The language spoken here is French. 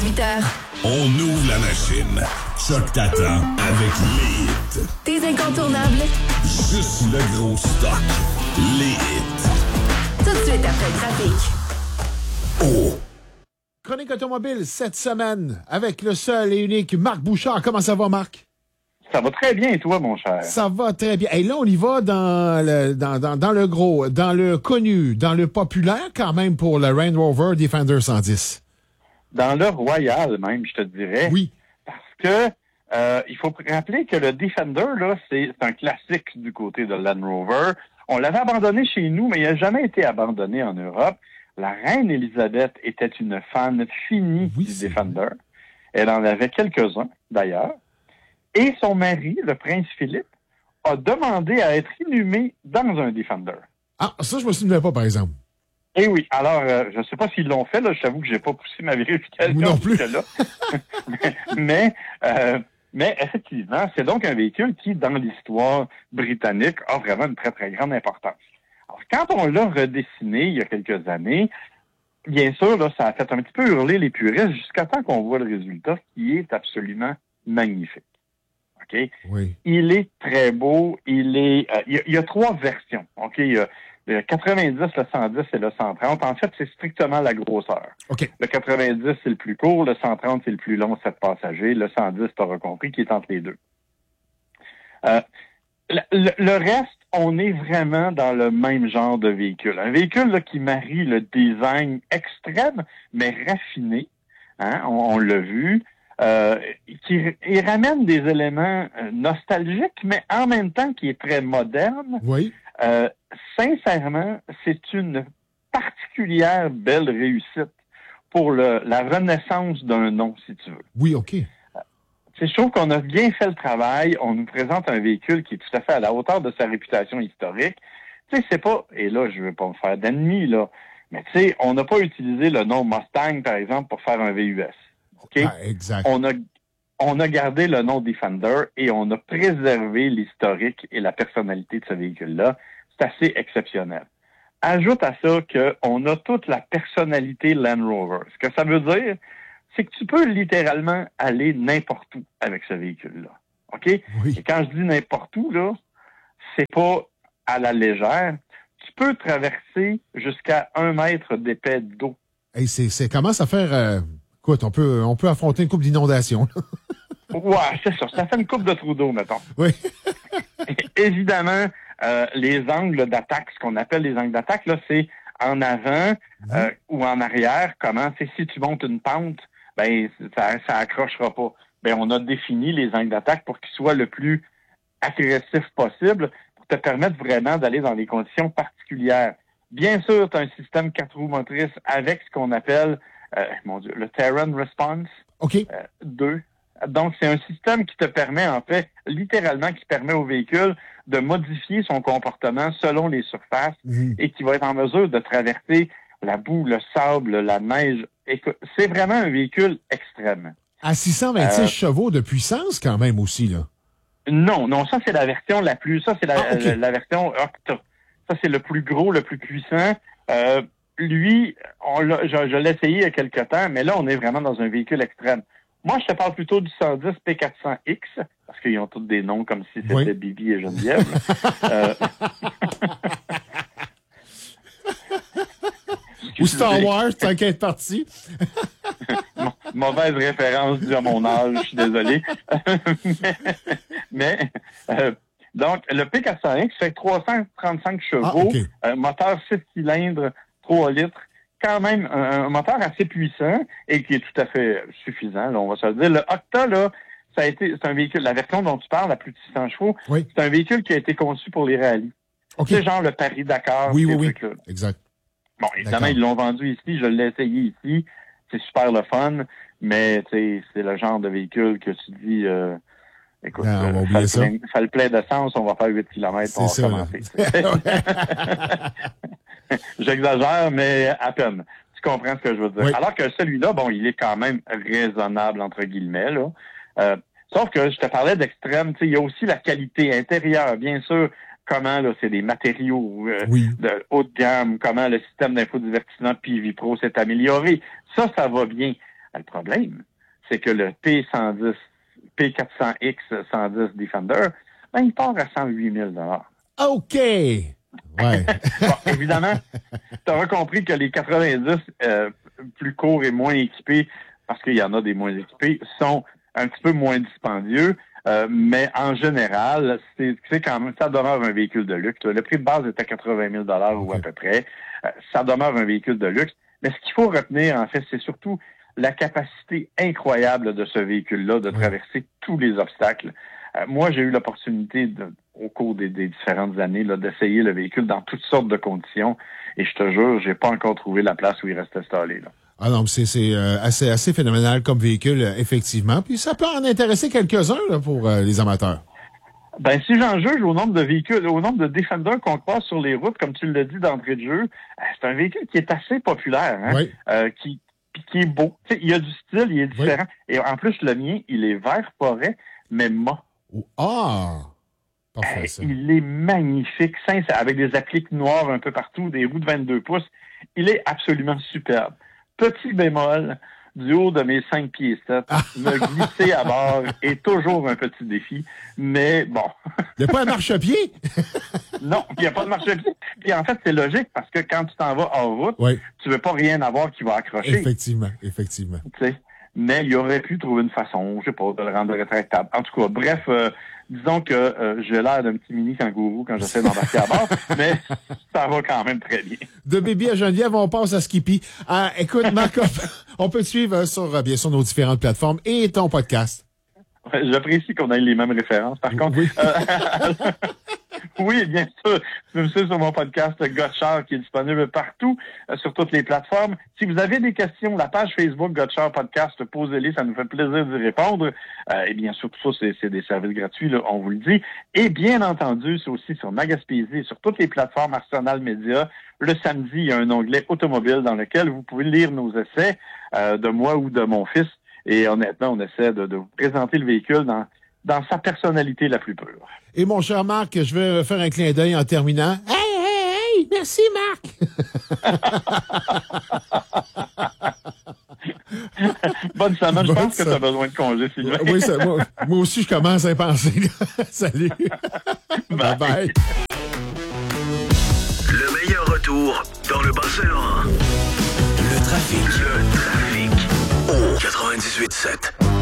18h. On ouvre la machine. Choc t'attend avec les hits. Tes incontournables. Juste le gros stock. Les hits. Tout de suite après le trafic. Oh! Chronique automobile cette semaine avec le seul et unique Marc Bouchard. Comment ça va, Marc? Ça va très bien, et toi, mon cher? Ça va très bien. Et là, on y va dans le gros, dans le connu, dans le populaire quand même pour le Range Rover Defender 110. Dans le royal, même, je te dirais. Oui. Parce que il faut rappeler que le Defender, là, c'est un classique du côté de Land Rover. On l'avait abandonné chez nous, mais il n'a jamais été abandonné en Europe. La reine Élisabeth était une fan finie du Defender. Elle en avait quelques-uns, d'ailleurs. Et son mari, le prince Philippe, a demandé à être inhumé dans un Defender. Ah, ça, je me souviens pas, par exemple. Eh oui. Alors, je ne sais pas s'ils l'ont fait, là. Je t'avoue que j'ai pas poussé ma vérification non plus. jusque-là. mais effectivement, c'est donc un véhicule qui, dans l'histoire britannique, a vraiment une très, très grande importance. Alors, quand on l'a redessiné il y a quelques années, bien sûr, là, ça a fait un petit peu hurler les puristes jusqu'à temps qu'on voit le résultat qui est absolument magnifique. OK? Oui. Il est très beau. Il y a trois versions. OK? Il y a le 90, le 110 et le 130. En fait, c'est strictement la grosseur. OK. Le 90, c'est le plus court. Le 130, c'est le plus long, 7 passagers. Le 110, tu auras compris, qui est entre les deux. Le reste, on est vraiment dans le même genre de véhicule. Un véhicule là, qui marie le design extrême, mais raffiné. Hein, on l'a vu. Il ramène des éléments nostalgiques, mais en même temps qui est très moderne. Oui. Sincèrement, c'est une particulière belle réussite pour la renaissance d'un nom, si tu veux. Oui, OK. Je trouve qu'on a bien fait le travail. On nous présente un véhicule qui est tout à fait à la hauteur de sa réputation historique. Tu sais, c'est pas, et là, je veux pas me faire d'ennemis, là, mais tu sais, on n'a pas utilisé le nom Mustang, par exemple, pour faire un VUS. OK? Ah, exact. On a gardé le nom Defender et on a préservé l'historique et la personnalité de ce véhicule-là. C'est assez exceptionnel. Ajoute à ça qu'on a toute la personnalité Land Rover. Ce que ça veut dire, c'est que tu peux littéralement aller n'importe où avec ce véhicule-là. OK? Oui. Et quand je dis n'importe où, là, c'est pas à la légère. Tu peux traverser jusqu'à 1 mètre d'épais d'eau. Hey, c'est commence à faire... Écoute, on peut affronter une couple d'inondations. Ouais, c'est ça. Ça fait une coupe de trous d'eau, mettons. Oui. Évidemment, les angles d'attaque, ce qu'on appelle les angles d'attaque, là, c'est en avant ou en arrière. Comment? C'est si tu montes une pente, ben ça accrochera pas. Ben on a défini les angles d'attaque pour qu'ils soient le plus agressifs possible pour te permettre vraiment d'aller dans des conditions particulières. Bien sûr, tu as un système 4 roues motrices avec ce qu'on appelle le Terrain Response 2. Donc, c'est un système qui te permet, en fait, littéralement, qui permet au véhicule de modifier son comportement selon les surfaces et qui va être en mesure de traverser la boue, le sable, la neige. Écoute, c'est vraiment un véhicule extrême. À 626 chevaux de puissance, quand même, aussi, là. Non, ça, c'est la version la plus... Ça, c'est la version Octa. Ça, c'est le plus gros, le plus puissant. Lui, je l'ai essayé il y a quelque temps, mais là, on est vraiment dans un véhicule extrême. Moi, je te parle plutôt du 110 P400X, parce qu'ils ont tous des noms comme si c'était Bibi et Geneviève. Ou Star Wars, t'inquiète parti. Mauvaise référence due à mon âge, je suis désolé. Donc, le P400X fait 335 chevaux, moteur 6 cylindres, 3 litres, quand même un moteur assez puissant et qui est tout à fait suffisant, là, on va se le dire. Le Octa, là, c'est un véhicule, la version dont tu parles, à plus de 600 chevaux, c'est un véhicule qui a été conçu pour les rallyes. C'est genre le Paris-Dakar. Oui, exact. Bon, évidemment, ils l'ont vendu ici, je l'ai essayé ici, c'est super le fun, mais c'est le genre de véhicule que tu dis... écoute, ça le plaît d'essence, on va faire 8 km, on va commencer. J'exagère, mais à peine. Tu comprends ce que je veux dire. Oui. Alors que celui-là, bon, il est quand même raisonnable, entre guillemets, là. Sauf que je te parlais d'extrême, tu sais, il y a aussi la qualité intérieure, bien sûr. Comment, là, c'est des matériaux de haut de gamme, comment le système d'infodivertissement PV Pro s'est amélioré. Ça va bien. Le problème, c'est que le P400X 110 Defender, il part à 108 000 $. OK! Ouais. Bon, évidemment, tu auras compris que les 90 plus courts et moins équipés, parce qu'il y en a des moins équipés, sont un petit peu moins dispendieux. Mais en général, c'est quand même, ça demeure un véhicule de luxe. Le prix de base est à 80 000 $ ou à peu près. Ça demeure un véhicule de luxe. Mais ce qu'il faut retenir, en fait, c'est surtout la capacité incroyable de ce véhicule-là de traverser tous les obstacles. Moi, j'ai eu l'opportunité, au cours des différentes années, là, d'essayer le véhicule dans toutes sortes de conditions. Et je te jure, j'ai pas encore trouvé la place où il reste installé, là. Ah non, c'est assez phénoménal comme véhicule, effectivement. Puis ça peut en intéresser quelques-uns là, pour les amateurs. Ben, si j'en juge au nombre de véhicules, au nombre de Defender qu'on croise sur les routes, comme tu l'as dit d'entrée de jeu, c'est un véhicule qui est assez populaire, hein? Oui. Qui est beau. Tu sais, il y a du style, il est différent. Oui. Et en plus, le mien, il est vert forêt, mais mat. Ah! Parfait, ça. Il est magnifique, avec des appliques noires un peu partout, des roues de 22 pouces. Il est absolument superbe. Petit bémol, du haut de mes 5 pieds 7, me glisser à bord est toujours un petit défi, mais bon. Il n'y a pas un marchepied? Non, il n'y a pas de marchepied. Puis en fait, c'est logique parce que quand tu t'en vas hors route, tu veux pas rien avoir qui va accrocher. Effectivement. Tu sais, mais il aurait pu trouver une façon, je sais pas, de le rendre rétractable. En tout cas, bref, disons que j'ai l'air d'un petit mini kangourou quand j'essaie d'embarquer à bord, mais ça va quand même très bien. De Bébé à Geneviève, on passe à Skippy. Écoute, Marc, on peut te suivre sur, bien sûr, nos différentes plateformes et ton podcast. J'apprécie qu'on ait les mêmes références. Par contre, oui. Oui, bien sûr. Tu peux me suivre sur mon podcast Gotchard qui est disponible partout, sur toutes les plateformes. Si vous avez des questions, la page Facebook Gotchard Podcast, posez-les, ça nous fait plaisir d'y répondre. Et bien sûr, tout ça, c'est des services gratuits, là, on vous le dit. Et bien entendu, c'est aussi sur Magaspésie et sur toutes les plateformes Arsenal Média. Le samedi, il y a un onglet automobile dans lequel vous pouvez lire nos essais de moi ou de mon fils. Et honnêtement, on essaie de vous présenter le véhicule dans sa personnalité la plus pure. Et mon cher Marc, je vais faire un clin d'œil en terminant. Hey! Merci, Marc! Bonne semaine. Je pense que tu as besoin de congé, Sylvain. Oui, moi aussi, je commence à y penser. Salut! Bye-bye! Le meilleur retour dans le Bas-Saint-Laurent. Le trafic. Au 98.7.